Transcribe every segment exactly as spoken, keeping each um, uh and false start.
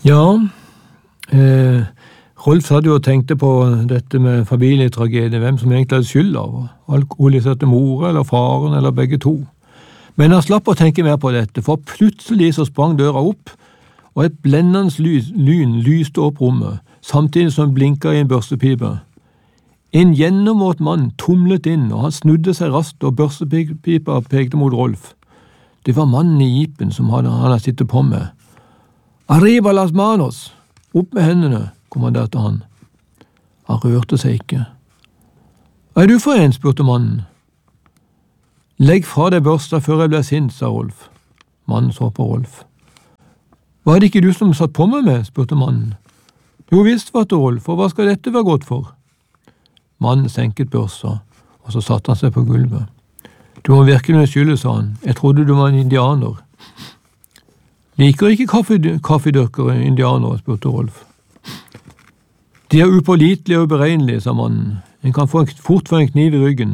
Ja, eh, Rolf satt jo og tenkte på dette med familietragedie, hvem som egentlig hadde skyld av, alkoholiserte mor eller faren eller begge to. Men han slapp å tenke mer på dette, for plutselig så sprang døra opp, og et blendende lys, lyn lyste opp rommet, samtidig som blinket i en børstepipe. En gjennomvåt mann tumlet inn, og han snudde seg raskt, og børstepipa pekte mot Rolf. Det var mannen i jeepen som han hadde sittet på med. «Arriba las manos!» Opp med hendene, kommanderte han. Han rørte seg ikke. «Hva er du for en?» spurte mannen. «Legg fra deg børsta før jeg blir sint», sa Rolf. Mannen så på Rolf. «Var det ikke du som satt på meg med?» spurte mannen. «Jo visst, svarte Rolf, og hva skal dette være godt for?» Mannen senket børsta, og så satte han seg på gulvet. «Du må virkelig unnskylde», sa han. «Jeg trodde du var en indianer.» «Liker ikke kaffedyrkere indianere?» spurte Rolf. «De er upålitelige og uberegnelige», sa mannen. «En kan få en, fort få en kniv i ryggen.»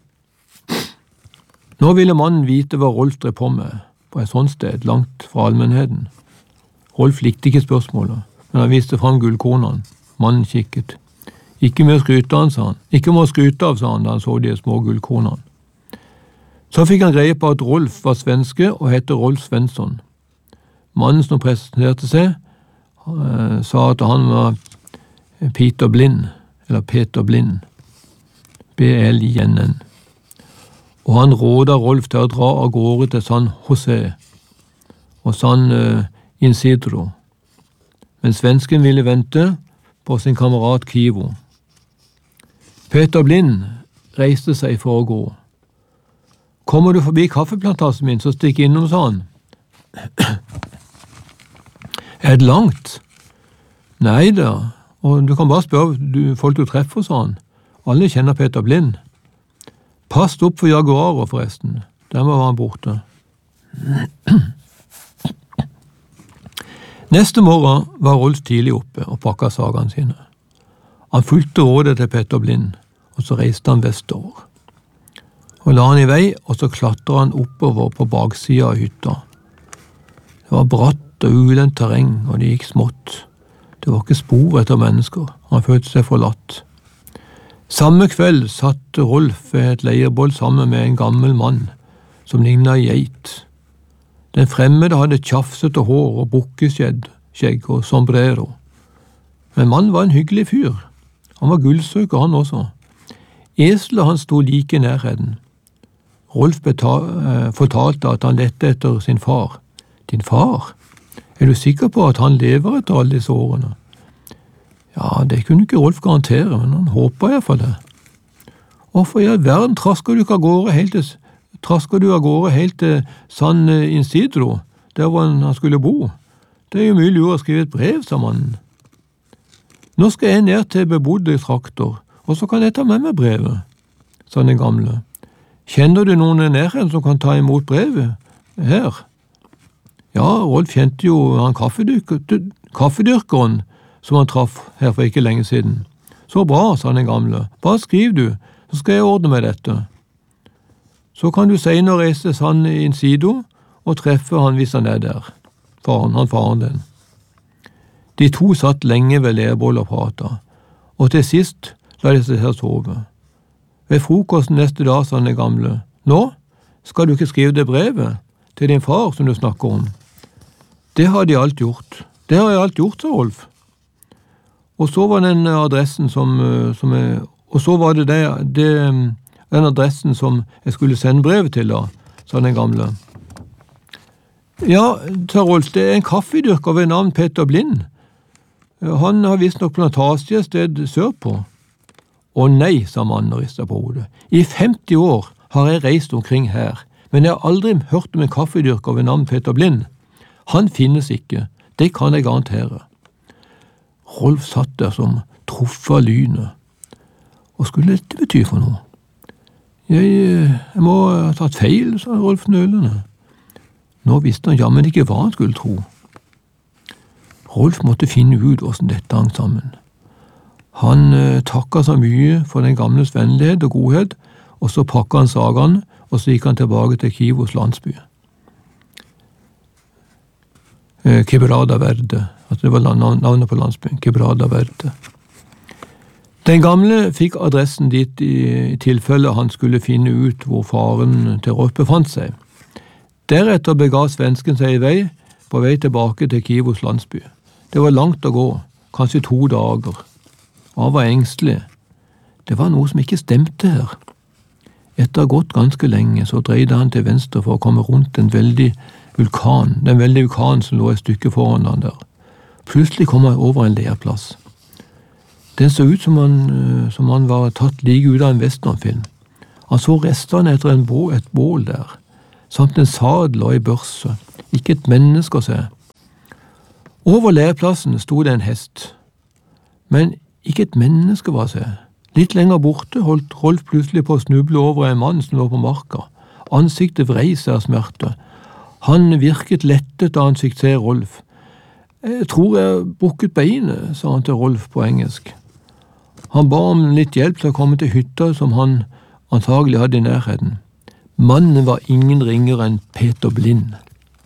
Nå ville mannen vite hva Rolf drev på med, på et sånt sted, langt fra allmennheten. Rolf likte ikke spørsmålet, men han viste frem gullkornene. Mannen kikket. «Ikke med å skryte av», sa han. «Ikke med å skryte av», sa han da han så de små gullkornene. Så fikk han greie på at Rolf var svenske og het Rolf Svensson. Mannen som presenterte seg, uh, sa at han var Peter Blind, eller Peter Blind, B L I N N. Og han råda Rolf til å dra av gårde til San Jose og San uh, Isidro, men svensken ville vente på sin kamerat Kivo. Peter Blind reiste seg for å gå. «Kommer du forbi kaffeplantasen min, så stikk innom», sa han. «Er det langt?» «Nei da, og du kan bare spørre du, folk du treffer», sa han. «Alle kjenner Peter Blind.» «Pass opp for jaguarer, forresten. Dermed var han borte.» Neste morgen var Rolf tidlig oppe og pakket sagene sine. Han fulgte rådet til Peter Blind, og så reiste han vestover. Og la han i vei, og så klatret han oppover på baksiden av hytta. Det var bratt og ulendt terreng, og det gikk smått. Det var ikke spor etter mennesker. Han følte seg forlatt. Samme kveld satt Rolf ved et leirboll sammen med en gammel mann, som lignet en geit. Den fremmede hadde tjafsete hår og bukkeskjegg skjegg og sombrero. Men mannen var en hyggelig fyr. Han var gullsøker, han også. Eselet han sto like i nærheten. Rolf beta- fortalte at han lette etter sin far. «Din far? Er du sikker på at han lever etter alle disse årene?» Ja, det kunne ikke Rolf garantere, men han håper i hvert fall det. «Hvorfor i all verden trasker du ikke av gårde helt til, trasker du av gårde helt til San Isidro, der hvor han skulle bo? Det er jo mye lurt å skrive et brev», sa mannen. «Nå skal jeg ned til bebodde trakter, og så kan jeg ta med meg brevet», sa den gamle. «Kjenner du noen i nærheten som kan ta imot brevet her?» Ja, Rolf kjente jo han kaffedyrker, kaffedyrkeren som han traff her for ikke lenge siden. «Så bra», sa den gamle. «Bare skriv du, så skal jeg ordne med dette. Så kan du senere reise San Isidro og treffe han hvis han er der, faren, han faren din.» De to satt lenge ved leirboll og pratet, og til sist la de seg her sove. Ved frokosten neste dag sa den gamle, «Nå, skal du ikke skrive det brevet til din far som du snakker om?» «Det har de alt gjort. Det har jeg alt gjort», sa Rolf. Og så var den adressen som, som jeg, og så var det, det, det den adressen som jeg skulle sende brevet til da, sa den gamle. «Ja», sa Rolf, «det er en kaffedyrker ved navn Peter Blind. Han har visst nok plantasje et sted sørpå.» «Å nei», sa mannen og ristet på hodet. «I femti år har jeg reist omkring her, men jeg har aldri hørt om en kaffedyrker ved navn Peter Blind. Han finnes ikke, det kan jeg garantere.» Rolf satt der som truffet av lynet. Hva skulle dette bety for noe? Jeg, jeg må ha tatt feil, sa Rolf nølende. Nå visste han jammen ikke hva han skulle tro. Rolf måtte finne ut hvordan dette hang sammen. Han eh, takket så mye for den gamles vennlighet og godhet, og så pakket han sagene, og så gikk han tilbake til Kivos landsby. Eh, Quebrada Verde, Altså det var navnet på landsbyen, Quebrada Verde. Den gamle fikk adressen dit i tilfelle han skulle finne ut hvor faren til Rolf befant seg. Deretter bega svensken seg i vei, på vei tilbake til Kivos landsby. Det var langt å gå, kanskje to dager. Han var engstelig. Det var noe som ikke stemte her. Etter å ha gått ganske lenge, så dreide han til venstre for å komme rundt en veldig vulkan, den veldige vulkanen som lå et stykke foran han der. Plutselig kom han over en leirplass. Den så ut som han, som han var tatt like ut av en westernfilm. Han så restene etter en bå, et bål der, samt en sadel og en børse. Ikke et menneske å se. Over leirplassen sto det en hest, men ikke et menneske var å se. Litt lenger borte holdt Rolf plutselig på å snuble over en mann som lå på marka. Ansiktet vrei seg av smerte. Han virket lettet da han fikk se Rolf. Jeg tror jeg brukket beinet, sa han til Rolf på engelsk. Han ba om litt hjelp til å komme til hytta som han antagelig hadde i nærheten. Mannen var ingen ringere enn Peter Blind.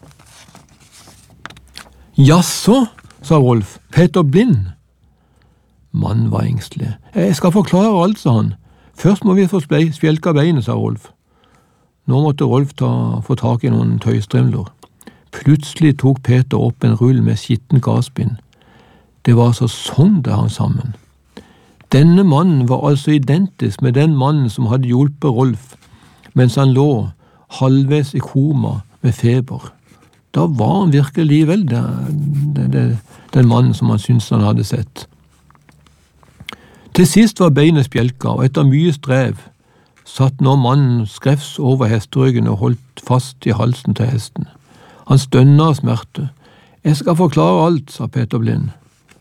Jaså, sa Rolf, Peter Blind? Mannen var engstelig. Jeg skal forklare alt, sa han. Først må vi få spjelka beinet, sa Rolf. Nå måtte Rolf ta, få tak i noen tøystrimler. Plutselig tok Peter opp en rull med skitten gassbind. Det var så sånn det hang sammen. Denne mannen var altså identisk med den mannen som hadde hjulpet Rolf, mens han lå halvveis i koma med feber. Da var han virkelig vel det, det, det, den mannen som han syntes han hadde sett. Til sist var beinet spjelka, og etter mye strev satt nå mannen skrevs over hesteryggen og holdt fast i halsen til hesten. Han stønna av smerte. Jeg skal forklare alt, sa Peter Blind.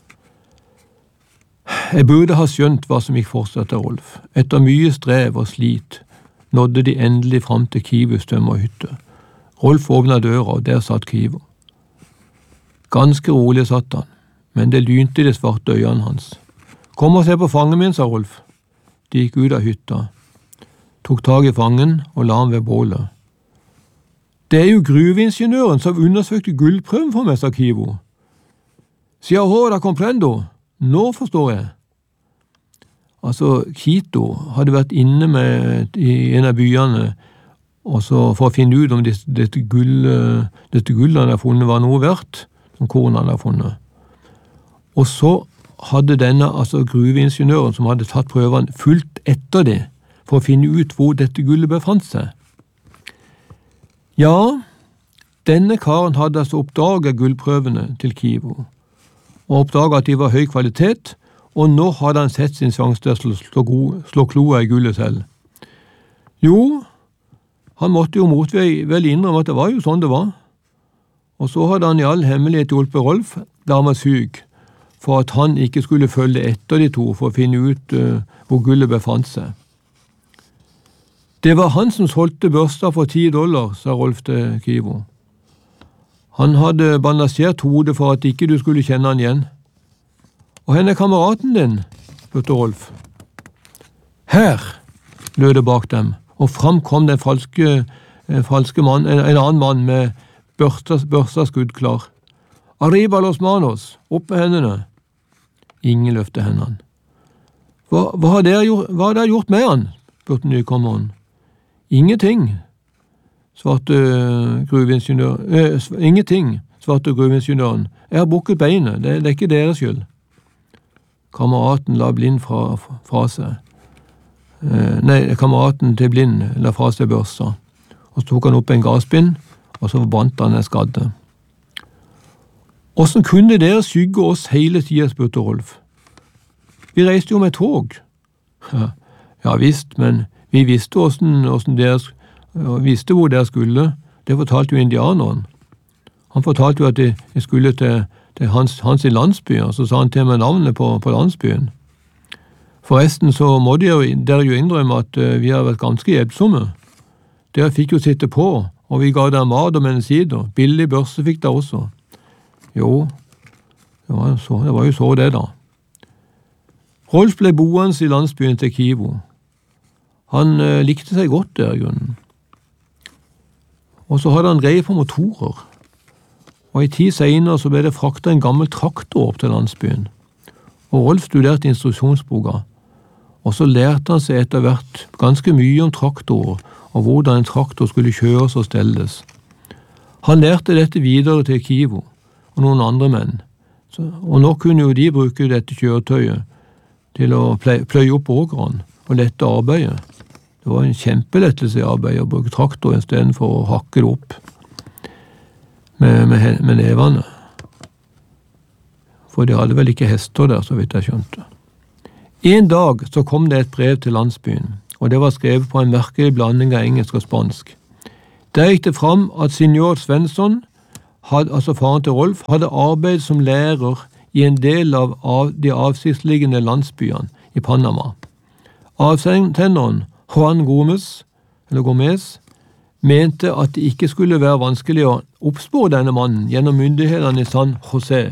Jeg burde ha skjønt hva som gikk fortsatt til Rolf. Etter mye strev og slit nådde de endelig fram til Kivos tømmerhytte. Rolf åpna døra, og der satt Kivo. Ganske rolig satt han, men det lynte i de svarte øynene hans. Kom og se på fangen min, sa Rolf. De gikk ut av hytta, tok tag i fangen og la han ved bålet. Det er jo gruveingeniøren som undersøkte gullprøven for meg, sa Kivo. Si ahora comprendo. Nå forstår jeg. Altså, Quito hadde vært inne med i en av byene også for å finne ut om dette, dette gullet dette gullet han hadde funnet var noe verdt, som korn han hadde funnet. Og så hadde denne altså gruveingeniøren som hadde tatt prøvene fulgt etter det for å finne ut hvor dette gullet befant seg. Ja, denne karen hadde altså oppdaget gullprøvene til Kivo, og oppdaget at de var høy kvalitet, og nå hadde han sett sin sjanse til å slå, slå kloa i gullet selv. Jo, han måtte jo motvei vel innrømme at det var jo sånn det var. Og så hadde han i all hemmelighet hjulpet Rolf, da han var syk, for at han ikke skulle følge etter de to for å finne ut uh, hvor gullet befant seg. Det var han som solgte børsta for ti dollar, sa Rolf til Kivo. Han hadde bandasjert hodet for at ikke du skulle kjenne han igjen. Og henne er kameraten din, spurte Rolf. Her, lød det bak dem, og fram kom den falske, eh, falske mann, en, en annen mann med børsta, børsta skudd klar. Arriba los manos, opp med hendene. Ingen løfte hendene. Hva, hva har dere gjort, hva har dere gjort med han, spurte nykommeren. Ingenting, svarte gruveingeniøren. Eh, ingenting, svarte gruveingeniøren. Jeg har bukket beinet, det, det er ikke deres skyld. Kameraten la Blind fra, fra seg. Eh, nei, kameraten til Blind la fra seg børsa. Og så tok han opp en gassbind, og så brant han en skadde. Hvordan kunne dere skygge oss hele tiden, spurte Rolf. Vi reiste jo med tog. Ja, ja visst, men vi visste hvordan, hvordan dere og visste hvor dere skulle. Det fortalte jo indianeren. Han fortalte jo at de, de skulle til, til hans, hans i landsby, og så sa han til meg navnet på, på landsbyen. Forresten så må dere jo, dere jo innrømme at uh, vi har vært ganske hjelpsomme. Dere fikk jo sitte på, og vi ga dere mat og medisiner. Billig børse fikk dere også. Jo, det var, så, det var jo så det da. Rolf ble boende i landsbyen til Kivo. Han uh, likte seg godt der i grunnen. Og så hadde han greie på motorer. og i tid senere så ble det fraktet en gammel traktor opp til landsbyen. Og Rolf studerte instruksjonsboka, og så lærte han seg etter hvert ganske mye om traktorer, og hvordan en traktor skulle kjøres og stelles. Han lærte dette videre til Kivo og noen andre menn, så, og nå kunne jo de bruke dette kjøretøyet til å pløye, pløye opp åkeren og lette arbeidet. Det var en kjempelettelse i arbeidet å bruke traktor i stedet for å hakke det opp med, med, med nevene. For de hadde vel ikke hester der, så vidt jeg skjønte. En dag så kom det et brev til landsbyen, og det var skrevet på en merkelig blanding av engelsk og spansk. Der gikk det fram at signor Svensson, had, altså faren til Rolf, hadde arbeid som lærer i en del av, av de avsiktsliggende landsbyene i Panama. Avsenderen Juan Gomez, eller Gomez, mente at det ikke skulle være vanskelig å oppspore denne mannen gjennom myndighetene i San José.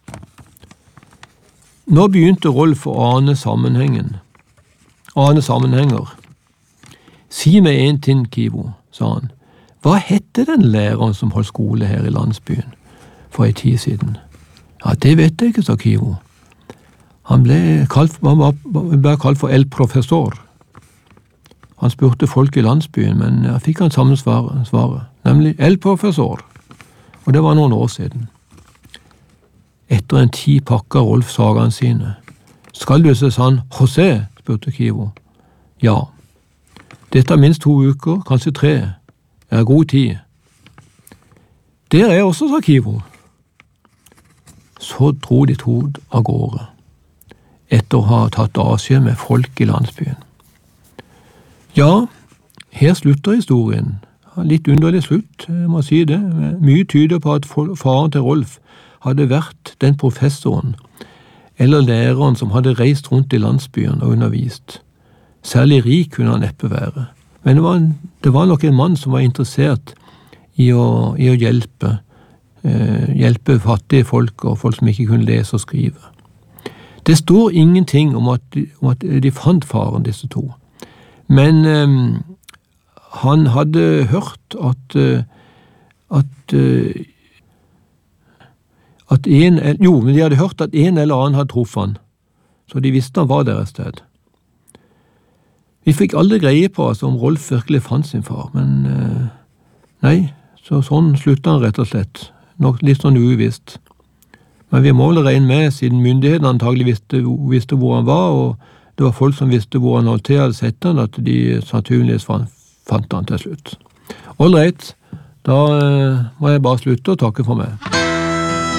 Nå begynte Rolf å ane sammenhengen. Ane sammenhenger. Si meg en ting, Kivo, sa han. Hva hette den læreren som holdt skole her i landsbyen for en tid siden? Ja, det vet jeg ikke, sa Kivo. Han ble kalt, han ble kalt for El Professor. Han spurte folk i landsbyen, men jeg fikk han samme svaret, svaret, nemlig El Professor. Og det var noen år siden. Etter en tid pakket Rolf sagene sine. Skal du til San José, spurte Kivo. Ja. Det tar minst to uker, kanskje tre. Det er god tid. Der er jeg også, sa Kivo. Så dro de to av gårde, etter å ha tatt avskjed med folk i landsbyen. Ja, her slutter historien. Litt underlig slutt, jeg må si det. Mye tyder på at faren til Rolf hadde vært den professoren eller læreren som hadde reist rundt i landsbyen og undervist. Særlig rik kunne han neppe være, men det var, en, det var nok en mann som var interessert i å, i å hjelpe, eh, hjelpe fattige folk og folk som ikke kunne lese og skrive. Det står ingenting om at, de, om at de fant faren, disse to, men eh, han hadde hørt at, at At en, jo, men de hadde hørt at en eller annen hadde truffet han, så de visste han var der et sted. Vi fikk aldri greie på altså, om Rolf virkelig fant sin far, men eh, nei, så sånn sluttet han rett og slett, nok litt sånn uvisst. Men vi må vel regne med, siden myndighetene antagelig visste, visste hvor han var, og det var folk som visste hvor han holdt til, hadde sett han, at de sannsynligvis fant, fant han til slutt. All right, da eh, må jeg bare slutte og takke for meg.